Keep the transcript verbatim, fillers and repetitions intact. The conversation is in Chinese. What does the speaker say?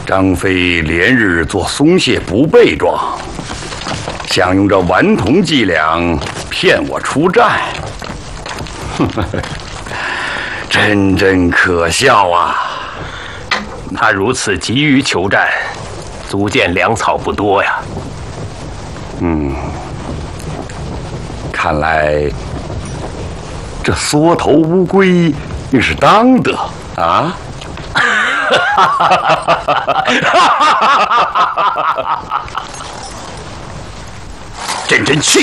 张飞连日做松懈不备状，想用这顽童伎俩骗我出战，真真可笑啊！ 他如此急于求战，足见粮草不多呀。 嗯，看来这缩头乌龟也是当得啊！ 真真去！